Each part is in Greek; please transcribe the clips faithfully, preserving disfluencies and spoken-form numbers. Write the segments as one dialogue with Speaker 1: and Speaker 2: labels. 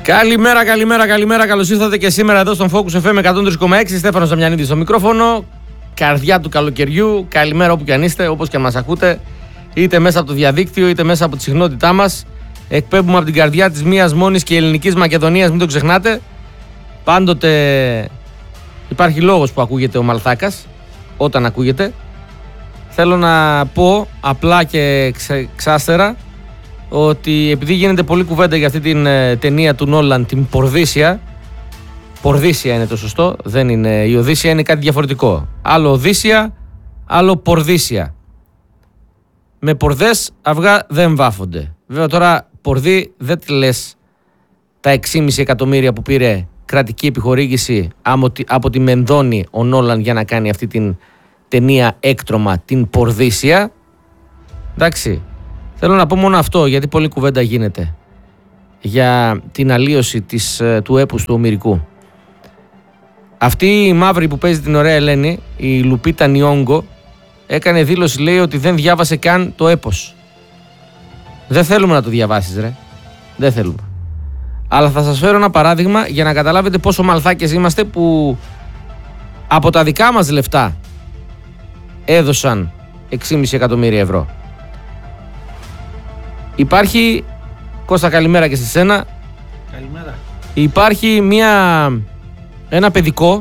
Speaker 1: Καλημέρα, καλημέρα, καλημέρα. Καλώς ήρθατε και σήμερα εδώ στον Focus εφ εμ εκατόν τρία κόμμα έξι. Στέφανος Ζαμιανίδης στο μικρόφωνο. Καρδιά του καλοκαιριού. Καλημέρα όπου και αν είστε, όπως και αν μας ακούτε. Είτε μέσα από το διαδίκτυο, είτε μέσα από τη συχνότητά μας. Εκπέμπουμε από την καρδιά της μίας μόνης και ελληνικής Μακεδονίας, μην το ξεχνάτε. Πάντοτε υπάρχει λόγος που ακούγεται ο Μαλθάκας. Όταν ακούγεται. Θέλω να πω απλά και ξάστερα ότι επειδή γίνεται πολλή κουβέντα για αυτή την ε, ταινία του Νόλαν, την Πορδίσια. Πορδίσια είναι το σωστό, δεν είναι. Η Οδύσσια είναι κάτι διαφορετικό. Άλλο Οδύσσια, άλλο Πορδίσια. Με πορδές αυγά δεν βάφονται. Βέβαια τώρα πορδί δεν τη λες τα έξι κόμμα πέντε εκατομμύρια που πήρε κρατική επιχορήγηση από τη Μενδώνη ο Νόλαν για να κάνει αυτή την ταινία έκτρωμα, την Πορδίσια. Εντάξει. Θέλω να πω μόνο αυτό, γιατί πολλή κουβέντα γίνεται για την αλλίωση της, του έπους του Ομηρικού. Αυτή η μαύρη που παίζει την ωραία Ελένη, η Λουπίτα Νιόγκο, έκανε δήλωση, λέει, ότι δεν διάβασε καν το έπος. Δεν θέλουμε να το διαβάσεις, ρε. Δεν θέλουμε. Αλλά θα σας φέρω ένα παράδειγμα για να καταλάβετε πόσο μαλθάκες είμαστε που από τα δικά μας λεφτά έδωσαν έξι κόμμα πέντε εκατομμύρια ευρώ. Υπάρχει, Κώστα, καλημέρα και σε σένα.
Speaker 2: Καλημέρα.
Speaker 1: Υπάρχει μια, ένα παιδικό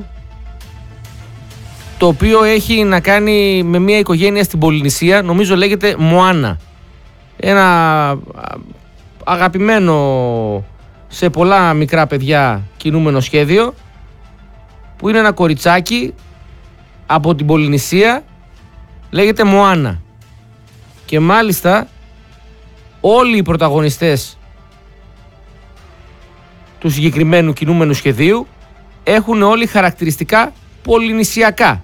Speaker 1: το οποίο έχει να κάνει με μια οικογένεια στην Πολυνησία, νομίζω λέγεται Μοάνα. Ένα αγαπημένο σε πολλά μικρά παιδιά κινούμενο σχέδιο, που είναι ένα κοριτσάκι από την Πολυνησία, λέγεται Μοάνα. Και μάλιστα όλοι οι πρωταγωνιστές του συγκεκριμένου κινούμενου σχεδίου έχουν όλοι χαρακτηριστικά πολυνησιακά.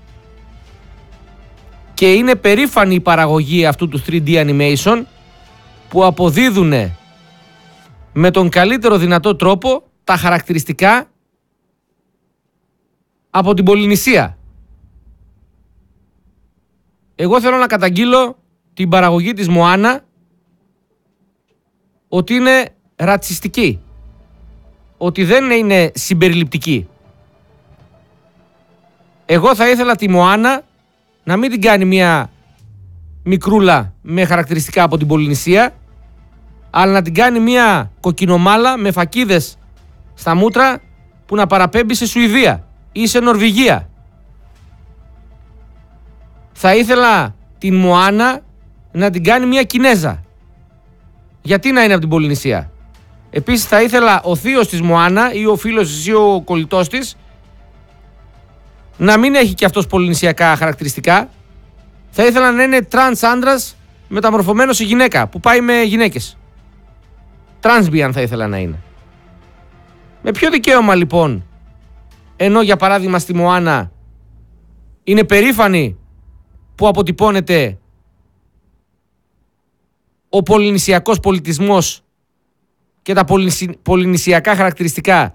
Speaker 1: Και είναι περήφανη η παραγωγή αυτού του θρι ντι animation που αποδίδουν με τον καλύτερο δυνατό τρόπο τα χαρακτηριστικά από την Πολυνησία. Εγώ θέλω να καταγγείλω την παραγωγή της Μοάνα ότι είναι ρατσιστική, ότι δεν είναι συμπεριληπτική. Εγώ θα ήθελα τη Μοάνα να μην την κάνει μια μικρούλα με χαρακτηριστικά από την Πολυνησία, αλλά να την κάνει μια κοκκινομάλα με φακίδες στα μούτρα που να παραπέμπει σε Σουηδία ή σε Νορβηγία. Θα ήθελα την Μοάνα να την κάνει μια Κινέζα. Γιατί να είναι από την Πολυνησία. Επίσης θα ήθελα ο θείος της Μοάνα ή ο φίλος της ή ο κολλητός της να μην έχει και αυτός πολυνησιακά χαρακτηριστικά. Θα ήθελα να είναι τρανς άντρας μεταμορφωμένος σε γυναίκα που πάει με γυναίκες. Τρανσμπιαν θα ήθελα να είναι. Με ποιο δικαίωμα λοιπόν, ενώ για παράδειγμα στη Μοάνα είναι περήφανη που αποτυπώνεται ο πολυνησιακός πολιτισμός και τα πολυνησιακά χαρακτηριστικά,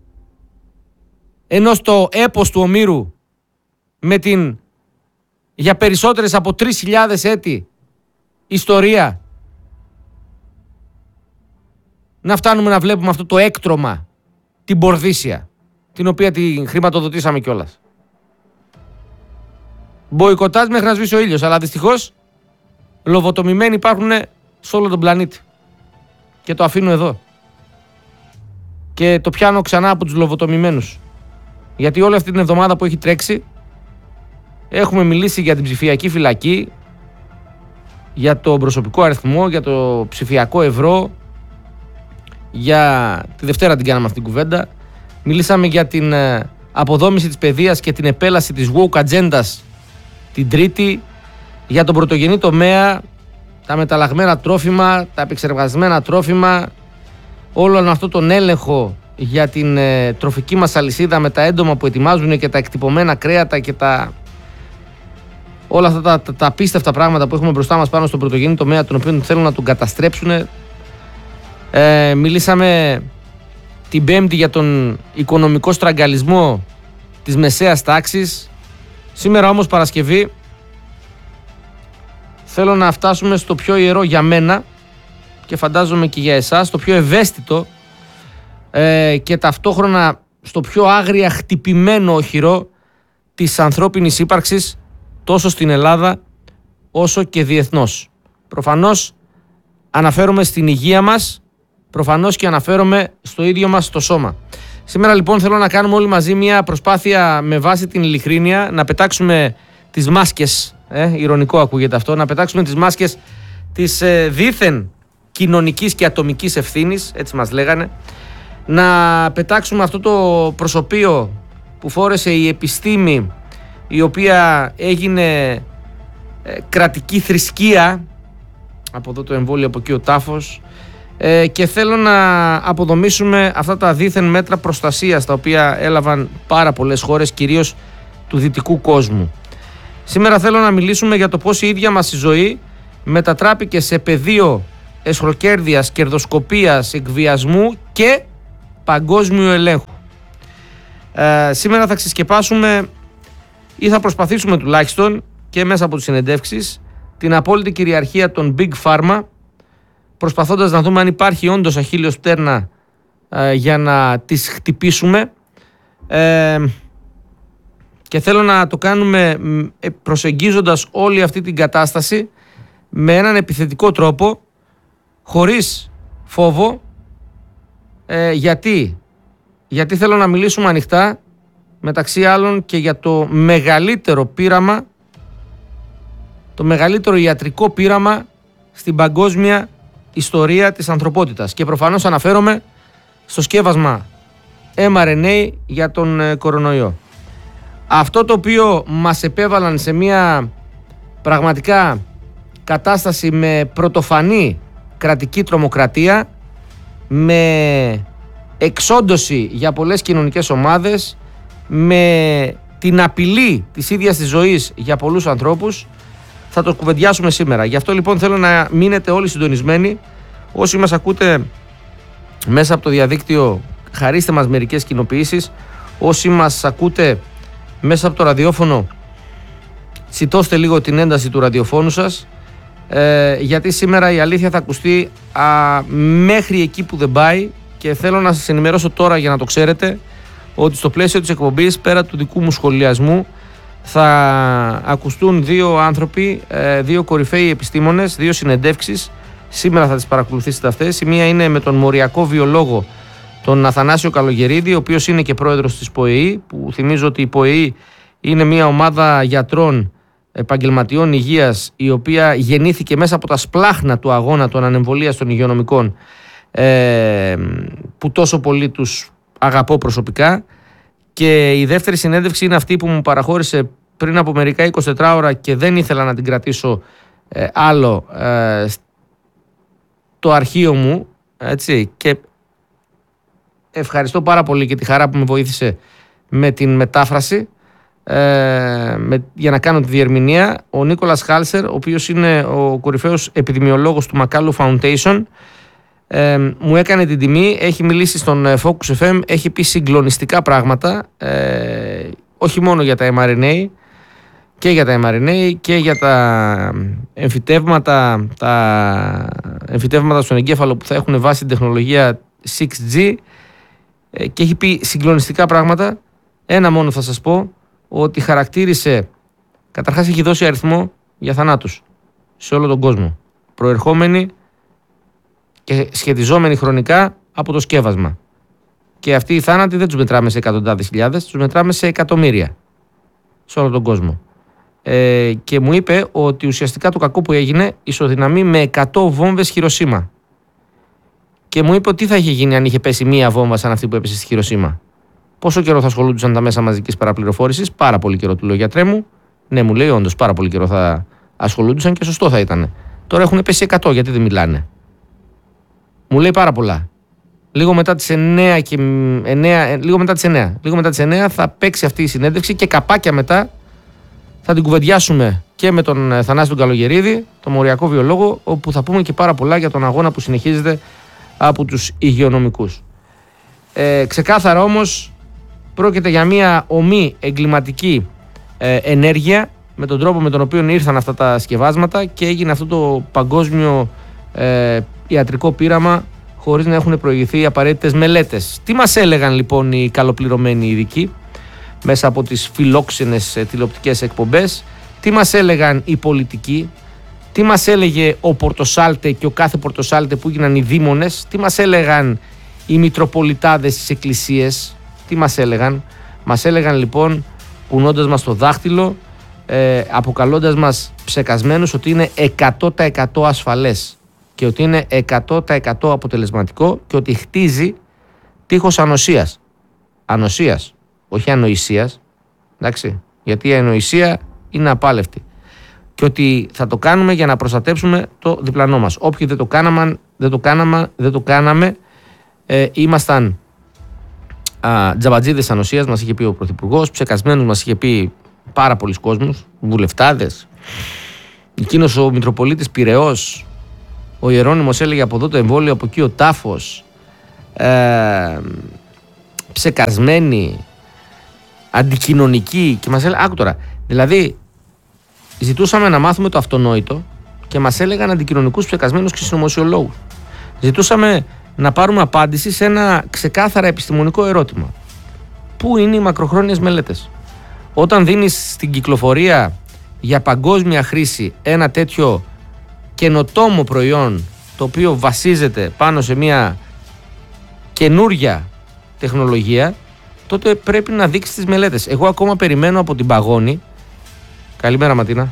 Speaker 1: ενώ στο έπος του Ομήρου με την για περισσότερες από τρεις χιλιάδες έτη ιστορία να φτάνουμε να βλέπουμε αυτό το έκτρωμα, την Πορδίσια, την οποία την χρηματοδοτήσαμε κιόλας. Μποϊκοτάζ μέχρι να σβήσει ο ήλιος, αλλά δυστυχώς λοβοτομημένοι υπάρχουν σε όλο τον πλανήτη. Και το αφήνω εδώ. Και το πιάνω ξανά από τους λοβοτομημένους. Γιατί όλη αυτή την εβδομάδα που έχει τρέξει έχουμε μιλήσει για την ψηφιακή φυλακή, για το προσωπικό αριθμό, για το ψηφιακό ευρώ. Για τη Δευτέρα την κάναμε αυτή την κουβέντα. Μιλήσαμε για την αποδόμηση της παιδείας και την επέλαση της woke ατζέντας την Τρίτη. Για τον πρωτογενή τομέα, τα μεταλλαγμένα τρόφιμα, τα επεξεργασμένα τρόφιμα, όλον αυτό τον έλεγχο για την ε, τροφική μας αλυσίδα με τα έντομα που ετοιμάζουν και τα εκτυπωμένα κρέατα και τα όλα αυτά τα, τα, τα απίστευτα πράγματα που έχουμε μπροστά μας πάνω στον πρωτογενή τομέα, τον οποίο θέλουν να τον καταστρέψουν. Ε, μιλήσαμε την Πέμπτη για τον οικονομικό στραγγαλισμό της μεσαίας τάξης. Σήμερα όμως Παρασκευή θέλω να φτάσουμε στο πιο ιερό για μένα και φαντάζομαι και για εσάς, το πιο ευαίσθητο ε, και ταυτόχρονα στο πιο άγρια χτυπημένο οχυρό της ανθρώπινης ύπαρξης τόσο στην Ελλάδα όσο και διεθνώς. Προφανώς αναφέρομαι στην υγεία μας, προφανώς και αναφέρομαι στο ίδιο μας το σώμα. Σήμερα λοιπόν θέλω να κάνουμε όλοι μαζί μια προσπάθεια με βάση την ειλικρίνεια, να πετάξουμε τις μάσκες, ε, ειρωνικό ακούγεται αυτό, να πετάξουμε τις μάσκες της ε, δήθεν κοινωνικής και ατομικής ευθύνης, έτσι μας λέγανε, να πετάξουμε αυτό το προσωπείο που φόρεσε η επιστήμη, η οποία έγινε ε, κρατική θρησκεία, από εδώ το εμβόλιο, από εκεί ο τάφος, ε, και θέλω να αποδομήσουμε αυτά τα δήθεν μέτρα προστασίας τα οποία έλαβαν πάρα πολλές χώρες, κυρίως του δυτικού κόσμου. Σήμερα θέλω να μιλήσουμε για το πώς η ίδια μας η ζωή μετατράπηκε σε πεδίο εσχροκέρδειας, κερδοσκοπίας, εκβιασμού και παγκόσμιου ελέγχου. Ε, σήμερα θα ξεσκεπάσουμε ή θα προσπαθήσουμε τουλάχιστον και μέσα από τις συνεντεύξεις την απόλυτη κυριαρχία των Big Pharma, προσπαθώντας να δούμε αν υπάρχει όντως αχίλλειος πτέρνα ε, για να τις χτυπήσουμε, ε, και θέλω να το κάνουμε προσεγγίζοντας όλη αυτή την κατάσταση με έναν επιθετικό τρόπο, χωρίς φόβο. ε, γιατί γιατί θέλω να μιλήσουμε ανοιχτά, μεταξύ άλλων και για το μεγαλύτερο πείραμα, το μεγαλύτερο ιατρικό πείραμα στην παγκόσμια ιστορία της ανθρωπότητας, και προφανώς αναφέρομαι στο σκεύασμα εμ αρ εν έι για τον ε, κορονοϊό. Αυτό το οποίο μας επέβαλαν σε μια πραγματικά κατάσταση με πρωτοφανή κρατική τρομοκρατία, με εξόντωση για πολλές κοινωνικές ομάδες, με την απειλή της ίδιας της ζωής για πολλούς ανθρώπους, θα το κουβεντιάσουμε σήμερα. Γι' αυτό λοιπόν θέλω να μείνετε όλοι συντονισμένοι. Όσοι μας ακούτε μέσα από το διαδίκτυο, χαρίστε μας μερικές κοινοποιήσεις. Όσοι μας ακούτε μέσα από το ραδιόφωνο, τσιτώστε λίγο την ένταση του ραδιοφώνου σας, ε, γιατί σήμερα η αλήθεια θα ακουστεί α, μέχρι εκεί που δεν πάει, και θέλω να σας ενημερώσω τώρα για να το ξέρετε ότι στο πλαίσιο της εκπομπής, πέρα του δικού μου σχολιασμού, θα ακουστούν δύο άνθρωποι, ε, δύο κορυφαίοι επιστήμονες, δύο συνεντεύξεις. Σήμερα θα τις παρακολουθήσετε αυτές. Η μία είναι με τον μοριακό βιολόγο, τον Αθανάσιο Καλογερίδη, ο οποίος είναι και πρόεδρος της ΠΟΕΗ, που θυμίζω ότι η ΠΟΕΗ είναι μια ομάδα γιατρών επαγγελματιών υγείας, η οποία γεννήθηκε μέσα από τα σπλάχνα του αγώνα των ανεμβολίας των υγειονομικών, ε, που τόσο πολύ τους αγαπώ προσωπικά. Και η δεύτερη συνέντευξη είναι αυτή που μου παραχώρησε πριν από μερικά εικοσιτέσσερις ώρα και δεν ήθελα να την κρατήσω ε, άλλο ε, στο αρχείο μου, έτσι, και ευχαριστώ πάρα πολύ και τη χαρά που με βοήθησε με την μετάφραση, ε, με, για να κάνω τη διερμηνία, ο Νίκολας Χάλσερ, ο οποίος είναι ο κορυφαίος επιδημιολόγος του Μακάλου Foundation. Ε, μου έκανε την τιμή, έχει μιλήσει στον Focus εφ εμ, έχει πει συγκλονιστικά πράγματα, ε, όχι μόνο για τα εμ αρ εν έι, και για τα εμ αρ εν έι και για τα εμφυτεύματα, τα εμφυτεύματα στον εγκέφαλο που θα έχουν βάσει την τεχνολογία σιξ τζι, ε, και έχει πει συγκλονιστικά πράγματα. Ένα μόνο θα σας πω, ότι χαρακτήρισε, καταρχάς έχει δώσει αριθμό για θανάτους σε όλο τον κόσμο, προερχόμενοι και σχετιζόμενοι χρονικά από το σκεύασμα. Και αυτοί οι θάνατοι δεν τους μετράμε σε εκατοντάδες χιλιάδες, τους μετράμε σε εκατομμύρια σε όλο τον κόσμο. Ε, και μου είπε ότι ουσιαστικά το κακό που έγινε ισοδυναμεί με εκατό βόμβες Χιροσίμα. Και μου είπε ότι τι θα είχε γίνει αν είχε πέσει μία βόμβα σαν αυτή που έπεσε στη Χιροσίμα. Πόσο καιρό θα ασχολούντουσαν τα μέσα μαζικής παραπληροφόρησης? Πάρα πολύ καιρό, του λέω, γιατρέ μου. Ναι, μου λέει, όντως πάρα πολύ καιρό θα ασχολούντουσαν και σωστό θα ήταν. Τώρα έχουν πέσει εκατό, γιατί δεν μιλάνε? Μου λέει πάρα πολλά. Λίγο μετά τις εννιά, και εννιά, λίγο μετά τις εννιά, λίγο μετά τις εννιά θα παίξει αυτή η συνέντευξη και καπάκια μετά θα την κουβεντιάσουμε και με τον Θανάση τον Καλογερίδη, τον μοριακό βιολόγο, όπου θα πούμε και πάρα πολλά για τον αγώνα που συνεχίζεται από τους υγειονομικούς. Ε, ξεκάθαρα όμως πρόκειται για μια ομή εγκληματική ε, ενέργεια, με τον τρόπο με τον οποίο ήρθαν αυτά τα σκευάσματα και έγινε αυτό το παγκόσμιο ε, ιατρικό πείραμα χωρίς να έχουν προηγηθεί οι απαραίτητες μελέτες. Τι μας έλεγαν λοιπόν οι καλοπληρωμένοι ειδικοί μέσα από τις φιλόξενες τηλεοπτικές εκπομπές, τι μας έλεγαν οι πολιτικοί, τι μας έλεγε ο Πορτοσάλτε και ο κάθε Πορτοσάλτε που έγιναν οι δήμονες, τι μας έλεγαν οι μητροπολιτάδες στις εκκλησίες, τι μας έλεγαν. Μας έλεγαν λοιπόν, πουνώντας μας το δάχτυλο, ε, αποκαλώντας μας ψεκασμένους, ότι είναι εκατό τοις εκατό ασφαλές και ότι είναι εκατό τοις εκατό αποτελεσματικό και ότι χτίζει τείχος ανοσίας. Ανοσίας, όχι ανοησίας, εντάξει, γιατί η ανοησία είναι απάλευτη. Και ότι θα το κάνουμε για να προστατέψουμε το διπλανό μας. Όποιοι δεν το κάναμε, δεν το κάναμε, δεν το κάναμε ε, ήμασταν τζαμπατζίδες ανοσίας, μας είχε πει ο Πρωθυπουργός, ψεκασμένους μας είχε πει πάρα πολλοί κόσμος, βουλευτάδες. Εκείνος ο Μητροπολίτης Πειραιώς, ο Ιερώνυμος έλεγε από εδώ το εμβόλιο, από εκεί ο τάφος, ε, ψεκασμένοι, αντικοινωνικοί, και μας έλεγε, άκου τώρα, δηλαδή ζητούσαμε να μάθουμε το αυτονόητο και μας έλεγαν αντικοινωνικούς, ψεκασμένους και συνωμοσιολόγους. Ζητούσαμε να πάρουμε απάντηση σε ένα ξεκάθαρα επιστημονικό ερώτημα. Πού είναι οι μακροχρόνιες μελέτες? Όταν δίνεις στην κυκλοφορία για παγκόσμια χρήση ένα τέτοιο καινοτόμο προϊόν, το οποίο βασίζεται πάνω σε μια καινούρια τεχνολογία, τότε πρέπει να δείξεις τις μελέτες. Εγώ ακόμα περιμένω από την Παγώνη. Καλημέρα Ματίνα.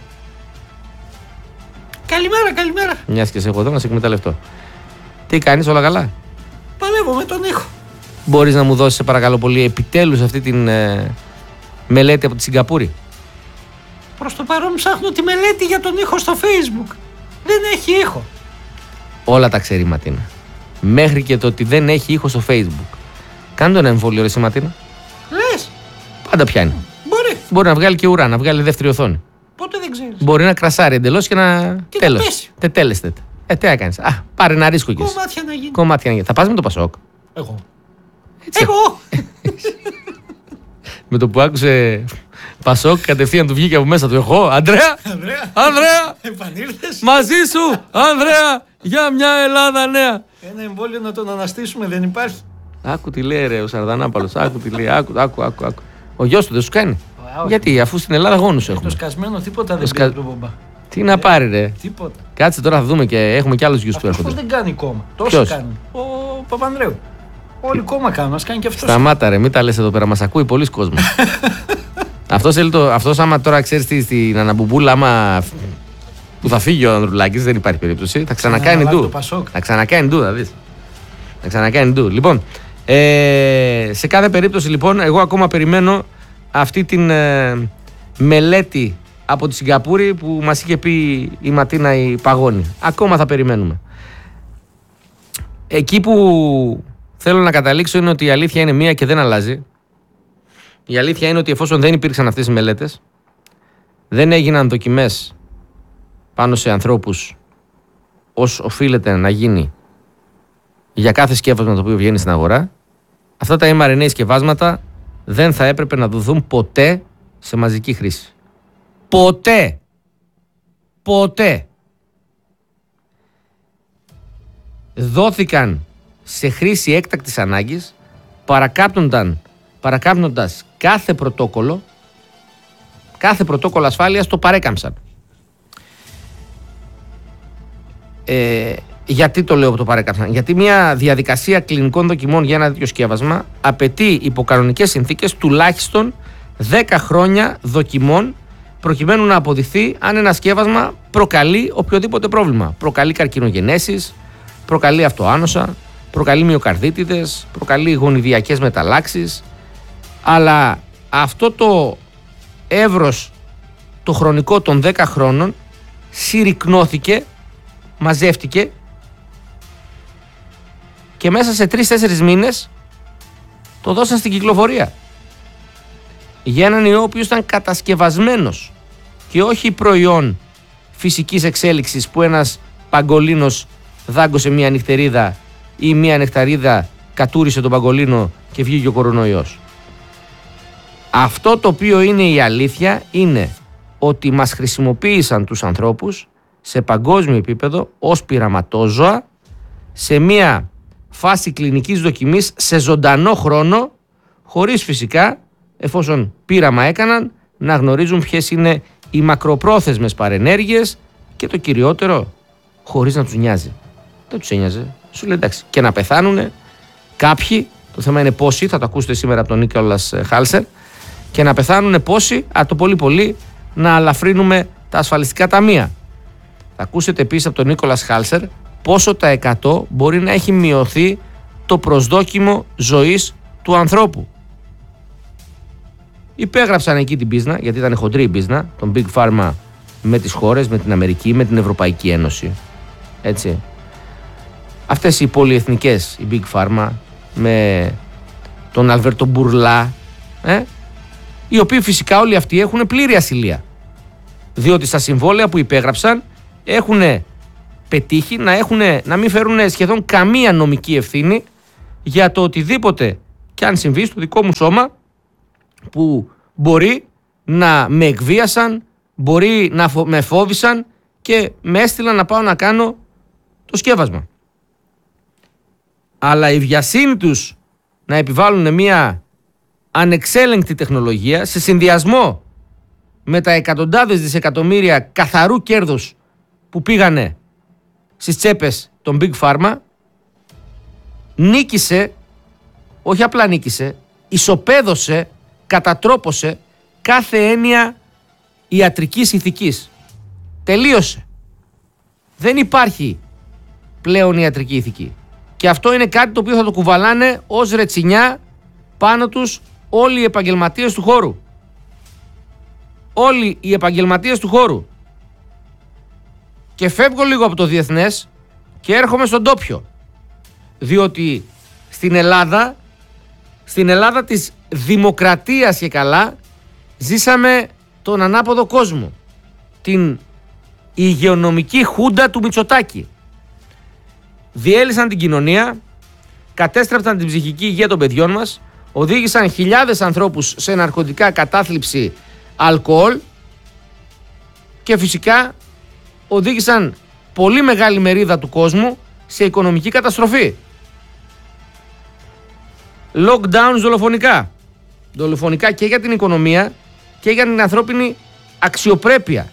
Speaker 2: Καλημέρα, καλημέρα.
Speaker 1: Μιας και σε έχω εδώ, να σε εκμεταλλευτώ. Τι κάνεις, όλα καλά?
Speaker 2: Παλεύω με τον ήχο.
Speaker 1: Μπορείς να μου δώσεις, σε παρακαλώ πολύ, επιτέλους αυτή την ε, μελέτη από τη Σιγκαπούρη?
Speaker 2: Προς το παρόν ψάχνω τη μελέτη για τον ήχο στο Facebook. Δεν έχει ήχο.
Speaker 1: Όλα τα ξέρει η Ματίνα. Μέχρι και το ότι δεν έχει ήχο στο Facebook. Κάνε το ένα εμβόλιο, ρε εσύ Ματίνα.
Speaker 2: Λες.
Speaker 1: Πάντα πιάνει.
Speaker 2: Μπορεί.
Speaker 1: Μπορεί να βγάλει και ουρά, να βγάλει δεύτερη οθόνη.
Speaker 2: Πότε δεν ξέρεις.
Speaker 1: Μπορεί να κρασάρει εντελώς και να.
Speaker 2: Και
Speaker 1: τέλος.
Speaker 2: να πέσει.
Speaker 1: Τετέλεστε. Ε, τι έκανες? Α, πάρε ένα ρίσκο κι εσύ.
Speaker 2: Κομμάτια να γίνει.
Speaker 1: Κομμάτια να γίνει. Θα πας με το Πασόκ?
Speaker 2: Εγώ.
Speaker 1: Έτσι.
Speaker 2: Εγώ.
Speaker 1: Με το που άκουσε Πασόκ, κατευθείαν του βγήκε από μέσα του. Εγώ, Ανδρέα!
Speaker 2: Ανδρέα.
Speaker 1: Ανδρέα!
Speaker 2: Επανήλθες.
Speaker 1: Μαζί σου, Ανδρέα! Για μια Ελλάδα νέα!
Speaker 2: Ένα εμβόλιο να τον αναστήσουμε δεν υπάρχει.
Speaker 1: Άκου τι λέει ρε ο Σαρδανάπαλος. Άκου τι λέει. Άκου, άκου, άκου, άκου. Ο γιος του δεν σου κάνει?
Speaker 2: όχι.
Speaker 1: Γιατί, αφού στην Ελλάδα γόνους έχουμε.
Speaker 2: Το σκασμένο τίποτα δεν
Speaker 1: σκα-
Speaker 2: πήρε τον μπομπά.
Speaker 1: Τι να πάρει ρε.
Speaker 2: Τίποτα.
Speaker 1: Κάτσε τώρα θα δούμε και έχουμε κι άλλους γιους που
Speaker 2: Αυτός πώς
Speaker 1: έρχονται.
Speaker 2: δεν κάνει κόμμα. Τόσο
Speaker 1: Ποιος?
Speaker 2: κάνει. Ο Παπανδρέου. Όλοι κόμμα κάνουν, ας κάνει και αυτός.
Speaker 1: Σταμάτα ρε, μην τα λες εδώ πέρα, μας ακούει πολλοί κόσμος. αυτός, θέλει το, αυτός άμα τώρα ξέρεις τι, στην Αναμπουμπούλα, άμα που θα φύγει ο Ανδρουλάκης, δεν υπάρχει περίπτωση, θα ξανακάνει ντου. Θα ξανακάνει ντου, θα δεις. Θα ξανακάνει ντου. Λοιπόν, ε, σε κάθε περίπτωση λοιπόν, εγώ ακόμα περιμένω αυτή την ε, μελέτη από τη Σιγκαπούρη που μας είχε πει η Ματίνα η Παγώνη. Ακόμα θα περιμένουμε. Εκεί που θέλω να καταλήξω είναι ότι η αλήθεια είναι μία και δεν αλλάζει. Η αλήθεια είναι ότι εφόσον δεν υπήρξαν αυτές οι μελέτες, δεν έγιναν δοκιμές πάνω σε ανθρώπους ως οφείλεται να γίνει για κάθε σκεύασμα το οποίο βγαίνει στην αγορά, αυτά τα εμ αρ εν έι σκευάσματα δεν θα έπρεπε να δοθούν ποτέ σε μαζική χρήση. Ποτέ. Ποτέ. Δόθηκαν σε χρήση έκτακτης ανάγκης, παρακάπτονταν, παρακάπτοντας κάθε πρωτόκολλο, κάθε πρωτόκολλο ασφάλειας το παρέκαμψαν. Ε, γιατί το λέω που το παρέκαμψαν? Γιατί μια διαδικασία κλινικών δοκιμών για ένα τέτοιο σκεύασμα απαιτεί υπό κανονικές συνθήκες τουλάχιστον δέκα χρόνια δοκιμών προκειμένου να αποδειχθεί αν ένα σκεύασμα προκαλεί οποιοδήποτε πρόβλημα. Προκαλεί καρκινογενέσεις, προκαλεί αυτοάνοσα, προκαλεί μυοκαρδίτιδες, προκαλεί γονιδιακές μεταλλάξεις, αλλά αυτό το εύρος το χρονικό των δέκα χρόνων συρρικνώθηκε, μαζεύτηκε και μέσα σε τρεις τέσσερις μήνες το δώσαν στην κυκλοφορία για έναν ιό ο οποίος ήταν κατασκευασμένος και όχι προϊόν φυσικής εξέλιξης που ένας παγκολίνος δάγκωσε μία νυχτερίδα ή μία νεκταρίδα κατούρισε τον παγκολίνο και βγήκε ο κορονοϊός. Αυτό το οποίο είναι η αλήθεια είναι ότι μας χρησιμοποίησαν τους ανθρώπους σε παγκόσμιο επίπεδο ως πειραματόζωα σε μία φάση κλινικής δοκιμής σε ζωντανό χρόνο, χωρίς φυσικά, εφόσον πείραμα έκαναν, να γνωρίζουν ποιες είναι οι μακροπρόθεσμες παρενέργειες και το κυριότερο, χωρίς να τους νοιάζει. Δεν τους ένοιαζε. Σου λέει εντάξει, και να πεθάνουνε κάποιοι, το θέμα είναι πόσοι, θα το ακούσετε σήμερα από τον Νίκολας Χάλσερ, και να πεθάνουνε πόσοι, α το πολύ πολύ, να αλαφρύνουμε τα ασφαλιστικά ταμεία. Θα ακούσετε επίσης από τον Νίκολας Χάλσερ πόσο τα εκατό μπορεί να έχει μειωθεί το προσδόκιμο ζωής του ανθρώπου. Υπέγραψαν εκεί την πίσνα, γιατί ήταν χοντρή η πίσνα, τον Big Pharma με τις χώρες, με την Αμερική, με την Ευρωπαϊκή Ένωση. Έτσι. Αυτές οι πολυεθνικές, η Big Pharma, με τον Αλβέρτο Μπουρλά, ε, οι οποίοι φυσικά όλοι αυτοί έχουν πλήρη ασυλία. Διότι στα συμβόλαια που υπέγραψαν έχουν πετύχει να, έχουν, να μην φέρουν σχεδόν καμία νομική ευθύνη για το οτιδήποτε και αν συμβεί στο δικό μου σώμα που μπορεί να με εκβίασαν, μπορεί να φο- με φόβησαν και με έστειλαν να πάω να κάνω το σκεύασμα. Αλλά η βιασύνη τους να επιβάλλουν μια ανεξέλεγκτη τεχνολογία σε συνδυασμό με τα εκατοντάδες δισεκατομμύρια καθαρού κέρδους που πήγανε στις τσέπες των Big Pharma, νίκησε, όχι απλά νίκησε, ισοπαίδωσε, κατατρόπωσε κάθε έννοια ιατρικής ηθικής. Τελείωσε. Δεν υπάρχει πλέον ιατρική ηθική. Και αυτό είναι κάτι το οποίο θα το κουβαλάνε ως ρετσινιά πάνω τους όλοι οι επαγγελματίες του χώρου. Όλοι οι επαγγελματίες του χώρου. Και φεύγω λίγο από το διεθνές και έρχομαι στον τόπιο. Διότι στην Ελλάδα, στην Ελλάδα της δημοκρατίας και καλά, ζήσαμε τον ανάποδο κόσμο. Την υγειονομική χούντα του Μητσοτάκη. Διέλυσαν την κοινωνία, κατέστρεψαν την ψυχική υγεία των παιδιών μας, οδήγησαν χιλιάδες ανθρώπους σε ναρκωτικά, κατάθλιψη, αλκοόλ και φυσικά οδήγησαν πολύ μεγάλη μερίδα του κόσμου σε οικονομική καταστροφή. Lockdowns δολοφονικά. Δολοφονικά και για την οικονομία και για την ανθρώπινη αξιοπρέπεια.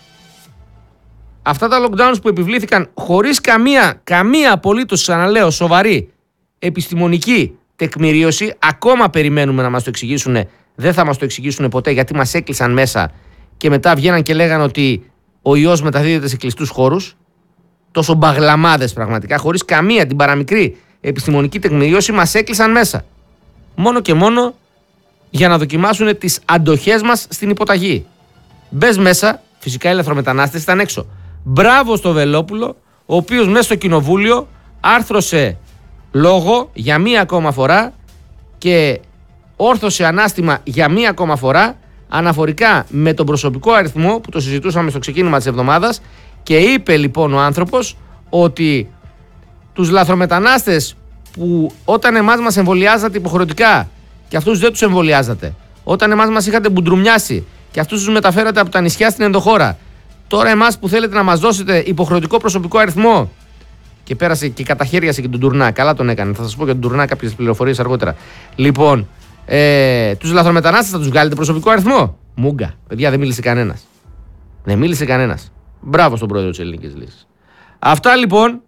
Speaker 1: Αυτά τα lockdowns που επιβλήθηκαν χωρίς καμία, καμία απολύτως, ξαναλέω, σοβαρή επιστημονική τεκμηρίωση, ακόμα περιμένουμε να μας το εξηγήσουν, δεν θα μας το εξηγήσουν ποτέ γιατί μας έκλεισαν μέσα και μετά βγαίναν και λέγαν ότι ο ιός μεταδίδεται σε κλειστούς χώρους. Τόσο μπαγλαμάδες πραγματικά, χωρίς καμία την παραμικρή επιστημονική τεκμηρίωση, μας έκλεισαν μέσα. Μόνο και μόνο για να δοκιμάσουν τις αντοχές μας στην υποταγή. Μπες μέσα, φυσικά οι λαθρομετανάστες ήταν έξω. Μπράβο στο Βελόπουλο, ο οποίος μέσα στο κοινοβούλιο άρθρωσε λόγο για μία ακόμα φορά και όρθωσε ανάστημα για μία ακόμα φορά αναφορικά με τον προσωπικό αριθμό που το συζητούσαμε στο ξεκίνημα της εβδομάδας και είπε λοιπόν ο άνθρωπος ότι τους λαθρομετανάστες που όταν εμάς μας εμβολιάζατε υποχρεωτικά και αυτούς δεν τους εμβολιάζατε, όταν εμάς μας είχατε μπουντρουμιάσει και αυτούς τους μεταφέρατε από τα νησιά στην ενδοχώρα, τώρα εμάς που θέλετε να μας δώσετε υποχρεωτικό προσωπικό αριθμό, και πέρασε και καταχέριασε και τον Τουρνά, καλά τον έκανε, θα σας πω για τον Τουρνά κάποιες πληροφορίες αργότερα. Λοιπόν, ε, τους λαθρομετανάστες θα τους βγάλετε προσωπικό αριθμό? Μούγκα, παιδιά, δεν μίλησε κανένας. Δεν μίλησε κανένας. Μπράβο στον πρόεδρο της Ελληνικής Λύσης. Αυτά λοιπόν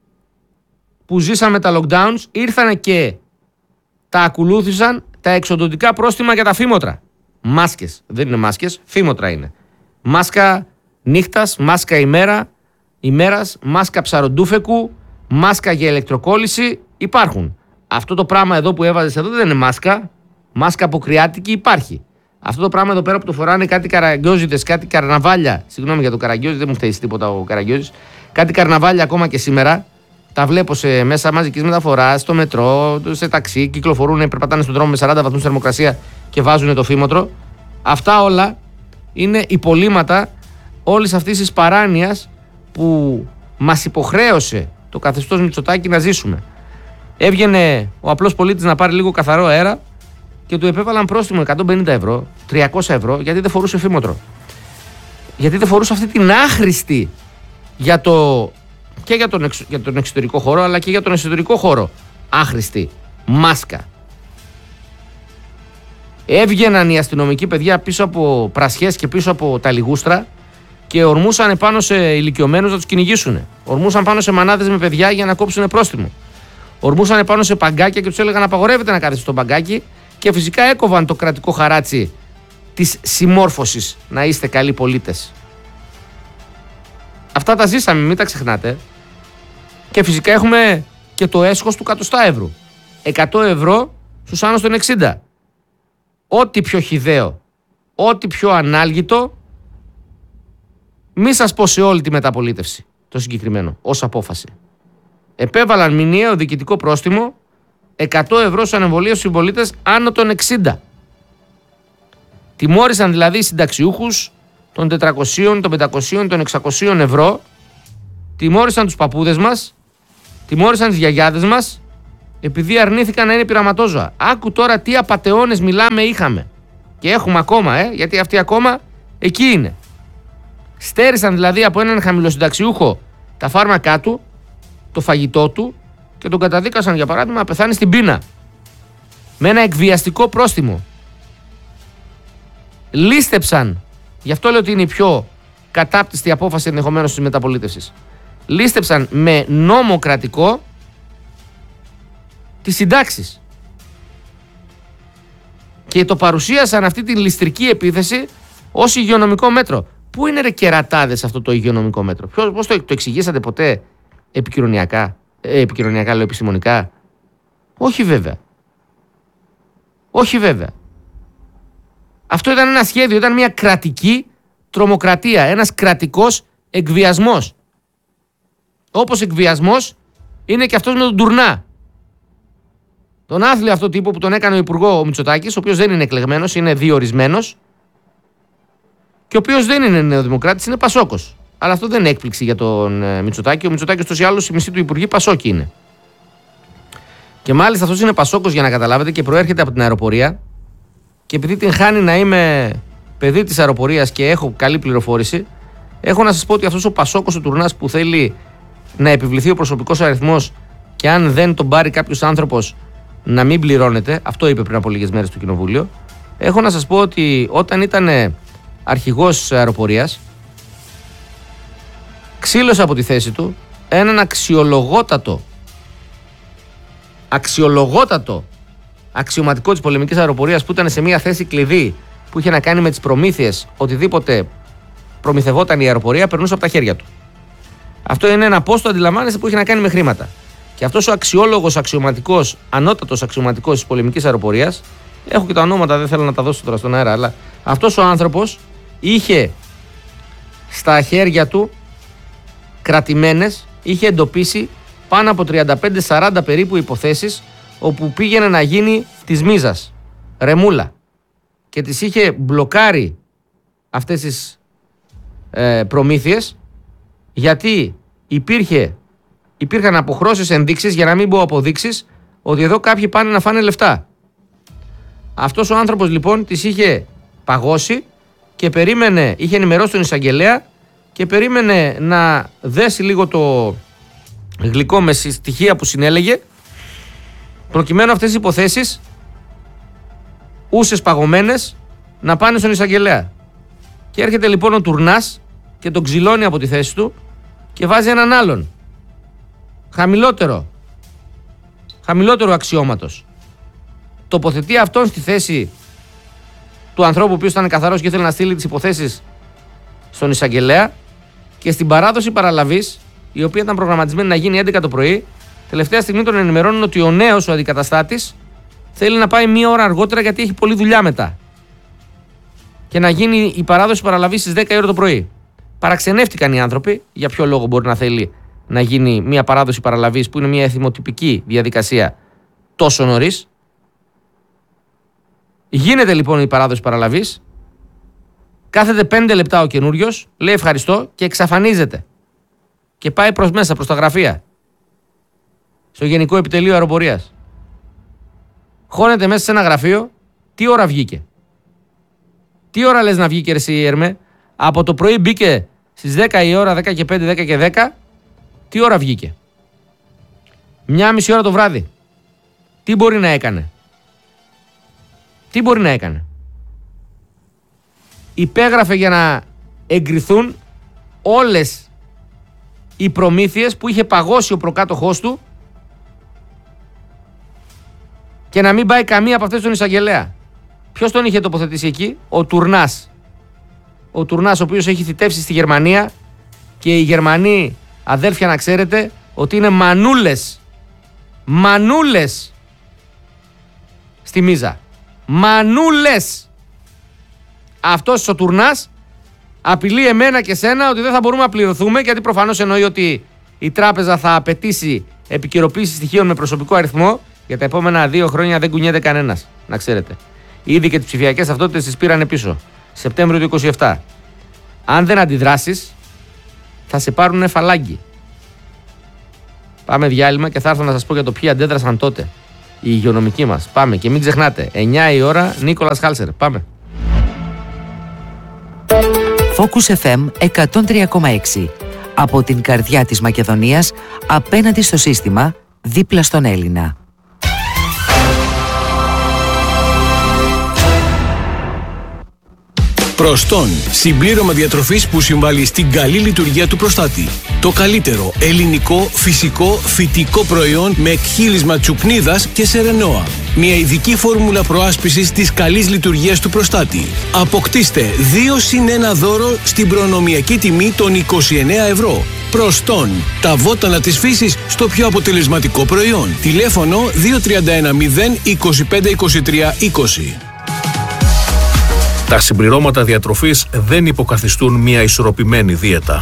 Speaker 1: που ζήσαμε τα lockdowns, ήρθανε και τα ακολούθησαν τα εξοντωτικά πρόστιμα για τα φήμοτρα. Μάσκες, δεν είναι μάσκες, φήμοτρα είναι. Μάσκα νύχτας, μάσκα ημέρα, ημέρας, μάσκα ψαροντούφεκου, μάσκα για ηλεκτροκόλληση, υπάρχουν. Αυτό το πράγμα εδώ που έβαζες εδώ δεν είναι μάσκα, μάσκα αποκριάτικη υπάρχει. Αυτό το πράγμα εδώ πέρα που το φοράνε κάτι καραγκιόζιδες, κάτι καρναβάλια, συγγνώμη για το καραγκιόζι, δεν μου φταίει τίποτα ο καραγκιόζης, κάτι καρναβάλια ακόμα και σήμερα. Τα βλέπω σε μέσα μαζικής μεταφοράς, στο μετρό, σε ταξί, κυκλοφορούν, περπατάνε στον δρόμο με σαράντα βαθμούς θερμοκρασία και βάζουν το φήμοτρο. Αυτά όλα είναι υπολείμματα όλης αυτής της παράνοιας που μας υποχρέωσε το καθεστώς Μητσοτάκη να ζήσουμε. Έβγαινε ο απλός πολίτης να πάρει λίγο καθαρό αέρα και του επέβαλαν πρόστιμο εκατόν πενήντα ευρώ, τριακόσια ευρώ, γιατί δεν φορούσε φήμοτρο. Γιατί δεν φορούσε αυτή την άχρηστη για το... και για τον, εξ, για τον εξωτερικό χώρο, αλλά και για τον εσωτερικό χώρο άχρηστη μάσκα. Έβγαιναν οι αστυνομικοί, παιδιά, πίσω από πρασιές και πίσω από τα λιγούστρα και ορμούσαν πάνω σε ηλικιωμένους να τους κυνηγήσουν. Ορμούσαν πάνω σε μανάδες με παιδιά για να κόψουν πρόστιμο. Ορμούσαν πάνω σε παγκάκια και τους έλεγαν απαγορεύεται να κάθεστε στο παγκάκι και φυσικά έκοβαν το κρατικό χαράτσι της συμμόρφωσης να είστε καλοί πολίτες. Αυτά τα ζήσαμε, μην τα ξεχνάτε. Και φυσικά έχουμε και το έσχος του εκατό ευρώ. εκατό ευρώ στους άνω των εξήντα. Ό,τι πιο χυδαίο, ό,τι πιο ανάλγητο, μη σας πω σε όλη τη μεταπολίτευση το συγκεκριμένο, ως απόφαση. Επέβαλαν μηνιαίο διοικητικό πρόστιμο εκατό ευρώ στους ανεμβολίες στους συμπολίτες άνω των εξήντα. Τιμώρησαν δηλαδή οι συνταξιούχους των τετρακοσίων, των πεντακοσίων, των εξακοσίων ευρώ, τιμώρησαν τους παππούδες μας, τιμώρησαν τις γιαγιάδες μας, επειδή αρνήθηκαν να είναι πειραματόζωα. Άκου τώρα τι απατεώνες μιλάμε είχαμε. Και έχουμε ακόμα, ε, γιατί αυτοί ακόμα εκεί είναι. Στέρισαν δηλαδή από έναν χαμηλοσυνταξιούχο τα φάρμακά του, το φαγητό του και τον καταδίκασαν για παράδειγμα να πεθάνει στην πείνα. Με ένα εκβιαστικό πρόστιμο. Λίστεψαν, γι' αυτό λέω ότι είναι η πιο κατάπτυστη απόφαση ενδεχομένως της μεταπολίτευσης. Λίστεψαν με νόμο κρατικό τις συντάξεις. Και το παρουσίασαν αυτή τη ληστρική επίθεση ως υγειονομικό μέτρο. Πού είναι ρε κερατάδες αυτό το υγειονομικό μέτρο? Ποιος, πώς το, το εξηγήσατε ποτέ επικοινωνιακά, ε, επικοινωνιακά λέω επιστημονικά? Όχι βέβαια. Όχι βέβαια. Αυτό ήταν ένα σχέδιο, ήταν μια κρατική τρομοκρατία, ένας κρατικός εκβιασμός. Όπως εκβιασμός είναι και αυτός με τον Τουρνά. Τον άθλιο αυτό τύπο που τον έκανε ο Υπουργό ο Μητσοτάκης, ο οποίος δεν είναι εκλεγμένος, είναι διορισμένος και ο οποίος δεν είναι νεοδημοκράτης, είναι Πασόκος. Αλλά αυτό δεν είναι έκπληξη για τον ε, Μητσοτάκη. Ο Μητσοτάκης τόσο ή άλλως η μισή του Υπουργοί Πασόκοι είναι. Και μάλιστα αυτός είναι Πασόκος για να καταλάβετε και προέρχεται από την αεροπορία. Και επειδή την χάνει να είμαι παιδί της αεροπορίας και έχω καλή πληροφόρηση, έχω να σας πω ότι αυτός ο Πασόκος ο Τουρνάς που θέλει να επιβληθεί ο προσωπικός αριθμός και αν δεν τον πάρει κάποιος άνθρωπος να μην πληρώνεται, αυτό είπε πριν από λίγες μέρες στο Κοινοβούλιο, έχω να σας πω ότι όταν ήταν αρχηγός αεροπορίας, ξύλωσε από τη θέση του έναν αξιολογότατο, αξιολογότατο αξιωματικό της πολεμικής αεροπορίας που ήταν σε μια θέση κλειδί που είχε να κάνει με τις προμήθειες, οτιδήποτε προμηθευόταν η αεροπορία περνούσε από τα χέρια του. Αυτό είναι ένα πόστο, αντιλαμβάνεστε, που είχε να κάνει με χρήματα. Και αυτός ο αξιόλογος αξιωματικός, ανώτατος αξιωματικός της πολεμικής αεροπορίας, έχω και τα ονόματα, δεν θέλω να τα δώσω τώρα στον αέρα, αλλά αυτός ο άνθρωπος είχε στα χέρια του κρατημένες, είχε εντοπίσει πάνω από τριάντα πέντε σαράντα περίπου υποθέσεις όπου πήγαινε να γίνει της μίζας, ρεμούλα, και τις είχε μπλοκάρει αυτές τις ε, προμήθειες γιατί υπήρχε, υπήρχαν αποχρώσεις ενδείξεις, για να μην πω αποδείξεις, ότι εδώ κάποιοι πάνε να φάνε λεφτά. Αυτός ο άνθρωπος λοιπόν τις είχε παγώσει και περίμενε, είχε ενημερώσει τον εισαγγελέα και περίμενε να δέσει λίγο το γλυκό με στοιχεία που συνέλεγε, προκειμένου αυτές οι υποθέσεις ούσες παγωμένες να πάνε στον εισαγγελέα. Και έρχεται λοιπόν ο Τουρνάς και τον ξυλώνει από τη θέση του και βάζει έναν άλλον χαμηλότερο χαμηλότερο αξιώματος. Τοποθετεί αυτόν στη θέση του ανθρώπου ο οποίος ήταν καθαρός και ήθελε να στείλει τις υποθέσεις στον εισαγγελέα, και στην παράδοση παραλαβής, η οποία ήταν προγραμματισμένη να γίνει έντεκα το πρωί, τελευταία στιγμή τον ενημερώνουν ότι ο νέος, ο αντικαταστάτης, θέλει να πάει μία ώρα αργότερα γιατί έχει πολλή δουλειά μετά. Και να γίνει η παράδοση παραλαβής στις δέκα η ώρα το πρωί. Παραξενεύτηκαν οι άνθρωποι, για ποιο λόγο μπορεί να θέλει να γίνει μία παράδοση παραλαβής που είναι μία εθιμοτυπική διαδικασία τόσο νωρίς. Γίνεται λοιπόν η παράδοση παραλαβής, κάθεται πέντε λεπτά ο καινούριος, λέει ευχαριστώ και εξαφανίζεται. Και πάει προς μέσα, προς τα γραφεία. Στο Γενικό Επιτελείο Αεροπορίας. Χώνεται μέσα σε ένα γραφείο, τι ώρα βγήκε. Τι ώρα λες να βγήκε ρε εσύ Ερμέ? Από το πρωί μπήκε στις δέκα η ώρα, δέκα και πέντε, δέκα και δέκα. Τι ώρα βγήκε? Μια μισή ώρα το βράδυ. Τι μπορεί να έκανε. Τι μπορεί να έκανε. Υπέγραφε για να εγκριθούν όλες οι προμήθειες που είχε παγώσει ο προκάτοχός του και να μην πάει καμία από αυτές στον εισαγγελέα. Ποιος τον είχε τοποθετήσει εκεί? Ο Τουρνάς. Ο Τουρνάς, ο οποίος έχει θητεύσει στη Γερμανία, και οι Γερμανοί, αδέρφια, να ξέρετε ότι είναι μανούλες. Μανούλες στη μίζα. Μανούλες. Αυτός ο Τουρνάς απειλεί εμένα και σένα ότι δεν θα μπορούμε να πληρωθούμε, γιατί προφανώς εννοεί ότι η τράπεζα θα απαιτήσει επικαιροποίηση στοιχείων με προσωπικό αριθμό. Για τα επόμενα δύο χρόνια δεν κουνιέται κανένας, να ξέρετε. Ήδη και τις ψηφιακές ταυτότητες τις πήρανε πίσω. Σεπτέμβριο του είκοσι επτά. Αν δεν αντιδράσεις, θα σε πάρουν φαλάγγι. Πάμε διάλειμμα και θα έρθω να σας πω για το ποιοι αντέδρασαν τότε. Οι υγειονομικοί μας. Πάμε και μην ξεχνάτε. εννιά η ώρα, Νίκολας Χάλσερ. Πάμε.
Speaker 3: Focus εφ εμ εκατόν τρία κόμμα έξι. Από την καρδιά της Μακεδονίας, απέναντι στο σύστημα, δίπλα στον Έλληνα.
Speaker 4: Προστόν, συμπλήρωμα διατροφής που συμβάλλει στην καλή λειτουργία του προστάτη. Το καλύτερο ελληνικό, φυσικό, φυτικό προϊόν με εκχύλισμα τσουπνίδας και σερενόα. Μια ειδική φόρμουλα προάσπισης της καλής λειτουργίας του προστάτη. Αποκτήστε δύο συν ένα δώρο στην προνομιακή τιμή των είκοσι εννέα ευρώ. Προστόν, τα βότανα της φύσης στο πιο αποτελεσματικό προϊόν. Τηλέφωνο δύο τρία ένα μηδέν είκοσι πέντε είκοσι τρία είκοσι.
Speaker 5: Τα συμπληρώματα διατροφής δεν υποκαθιστούν μια ισορροπημένη δίαιτα.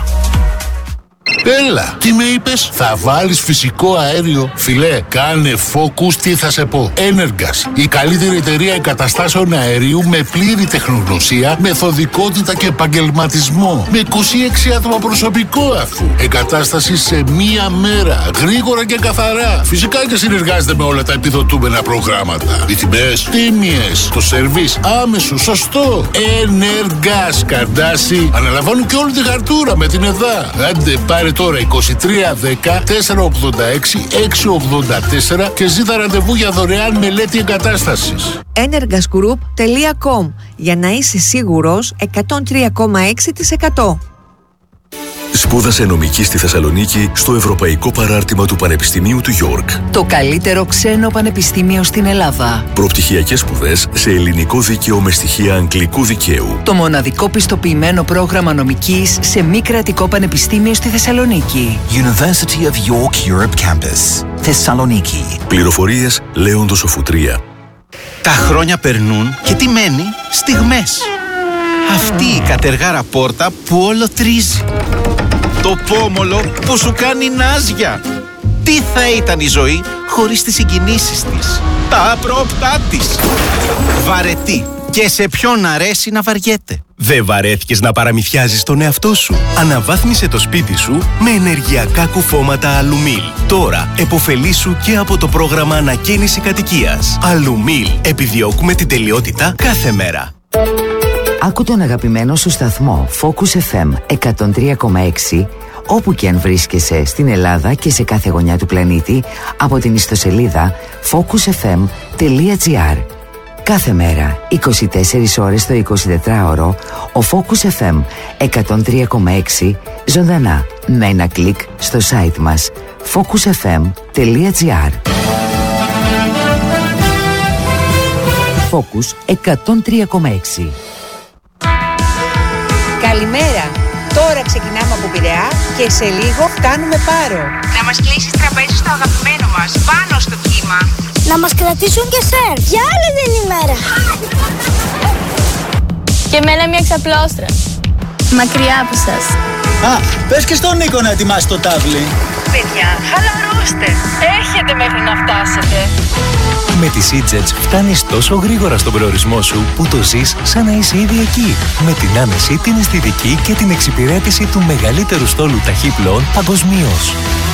Speaker 6: Έλα, τι με είπες? Θα βάλεις φυσικό αέριο? Φιλέ, κάνε focus, τι θα σε πω. Energas, η καλύτερη εταιρεία εγκαταστάσεων αερίου με πλήρη τεχνογνωσία, μεθοδικότητα και επαγγελματισμό. Με είκοσι έξι άτομα προσωπικό αφού. Εγκατάσταση σε μία μέρα, γρήγορα και καθαρά. Φυσικά και συνεργάζεται με όλα τα επιδοτούμενα προγράμματα. Οι τιμές τίμιες, το σερβίς άμεσο, σωστό. Energas, Καρντάση, αναλαμβάνουν και όλη τη χαρτούρα με την ΕΔΑ. Άντε πάρε τώρα είκοσι τρία δέκα τετρακόσια ογδόντα έξι εξακόσια ογδόντα τέσσερα και ζήτα ραντεβού για δωρεάν μελέτη εγκατάστασης.
Speaker 7: energas group τελεία com, για να είσαι σίγουρος εκατόν τρία κόμμα έξι τοις εκατό.
Speaker 8: Σπούδασε νομική στη Θεσσαλονίκη στο Ευρωπαϊκό Παράρτημα του Πανεπιστημίου του Γιόρκ.
Speaker 3: Το καλύτερο ξένο πανεπιστήμιο στην Ελλάδα.
Speaker 8: Προπτυχιακές σπουδές σε ελληνικό δίκαιο με στοιχεία αγγλικού δικαίου.
Speaker 3: Το μοναδικό πιστοποιημένο πρόγραμμα νομικής σε μη κρατικό πανεπιστήμιο στη Θεσσαλονίκη.
Speaker 9: University of York Europe Campus, Θεσσαλονίκη.
Speaker 8: Πληροφορίες Λέοντος Οφουτρία.
Speaker 9: Τα χρόνια περνούν και τι μένει? Στιγμές. Αυτή η κατεργάρα πόρτα που όλο τρίζει. Το πόμολο που σου κάνει νάζια. Τι θα ήταν η ζωή χωρίς τις συγκινήσεις της, τα απρόπτά της. Βαρετή. Και σε ποιον αρέσει να βαριέται.
Speaker 10: Δεν βαρέθηκες να παραμυθιάζεις τον εαυτό σου? Αναβάθμισε το σπίτι σου με ενεργειακά κουφώματα Αλουμίλ. Τώρα επωφελήσου και από το πρόγραμμα ανακαίνιση κατοικίας. Αλουμίλ. Επιδιώκουμε την τελειότητα κάθε μέρα.
Speaker 3: Άκου τον αγαπημένο σου σταθμό Focus εφ εμ εκατόν τρία κόμμα έξι όπου και αν βρίσκεσαι στην Ελλάδα και σε κάθε γωνιά του πλανήτη από την ιστοσελίδα focus εφ εμ τελεία τζι άρ. Κάθε μέρα, είκοσι τέσσερις ώρες το εικοσιτετράωρο, ο Focus εφ εμ εκατόν τρία κόμμα έξι ζωντανά με ένα κλικ στο site μας focus εφ εμ τελεία τζι άρ. Focus εκατόν τρία κόμμα έξι.
Speaker 7: Καλημέρα. Τώρα ξεκινάμε από Πειραιά και σε λίγο φτάνουμε Πάρο.
Speaker 11: Να μας κλείσεις τραπέζι στο αγαπημένο μας, πάνω στο κύμα.
Speaker 12: Να μας κρατήσουν και σερφ. Για άλλη την ημέρα.
Speaker 13: Και εμένα μια ξαπλώστρα. Μακριά από σας.
Speaker 14: Α, πες και στον Νίκο να ετοιμάσει το τάβλι.
Speaker 11: Παιδιά, χαλαρώστε. Έχετε μέχρι να φτάσετε.
Speaker 10: Με τη SeaJets φτάνεις τόσο γρήγορα στον προορισμό σου που το ζεις σαν να είσαι ήδη εκεί. Με την άνεση, την αισθητική και την εξυπηρέτηση του μεγαλύτερου στόλου ταχύπλοων παγκοσμίως.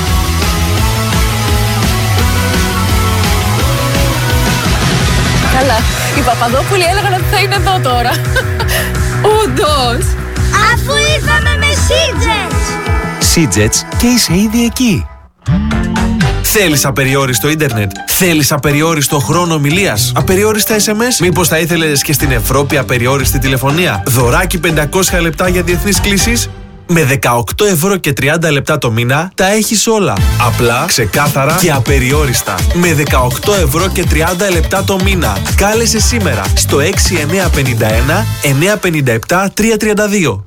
Speaker 13: Καλά, οι Παπαδόπουλοι έλεγαν ότι θα είναι εδώ τώρα. Όντως.
Speaker 12: Αφού ήρθαμε με SeaJets.
Speaker 10: SeaJets και είσαι ήδη εκεί.
Speaker 15: Θέλεις απεριόριστο ίντερνετ? Θέλεις απεριόριστο χρόνο ομιλίας? Απεριόριστα ες εμ ες? Μήπως θα ήθελες και στην Ευρώπη απεριόριστη τηλεφωνία? Δωράκι πεντακόσια λεπτά για διεθνείς κλήσεις? Με δεκαοκτώ ευρώ και τριάντα λεπτά το μήνα τα έχεις όλα. Απλά, ξεκάθαρα και απεριόριστα. Με δεκαοκτώ ευρώ και τριάντα λεπτά το μήνα. Κάλεσε σήμερα στο έξι εννιά πέντε ένα εννιά πέντε επτά τρία τρία δύο.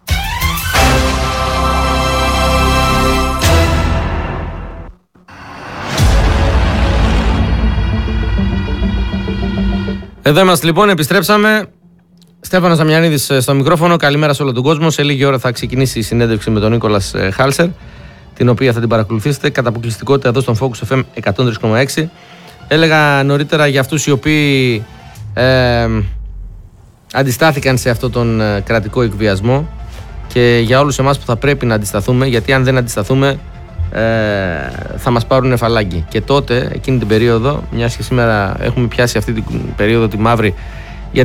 Speaker 1: Εδώ είμαστε λοιπόν, επιστρέψαμε. Στέφανος Δαμιανίδης στο μικρόφωνο. Καλημέρα σε όλο τον κόσμο. Σε λίγη ώρα θα ξεκινήσει η συνέντευξη με τον Νίκολας Χάλσερ, την οποία θα την παρακολουθήσετε κατά αποκλειστικότητα εδώ στον Focus εφ εμ εκατόν τρία κόμμα έξι. Έλεγα νωρίτερα για αυτούς οι οποίοι ε, αντιστάθηκαν σε αυτόν τον κρατικό εκβιασμό και για όλους εμάς που θα πρέπει να αντισταθούμε, γιατί αν δεν αντισταθούμε ε, θα μας πάρουν φαλάγγι. Και τότε, εκείνη την περίοδο, μιας και σήμερα έχουμε πιάσει αυτή την περίοδο τη μαύρη